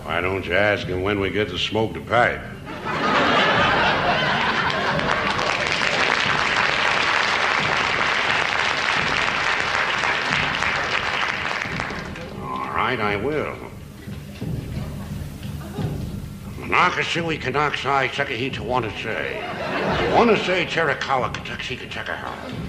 Why don't you ask him when we get to smoke the pipe? All right, I will. Nakasui Kanaksai Sekahi to want to say. Want to say Cherikawa Kataksi Kachakaha.